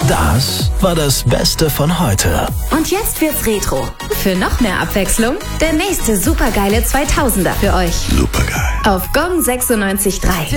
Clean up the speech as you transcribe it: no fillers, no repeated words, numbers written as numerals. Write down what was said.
Das war das Beste von heute. Und jetzt wird's Retro. Für noch mehr Abwechslung, der nächste supergeile 2000er für euch. Supergeil. Auf Gong 96.3.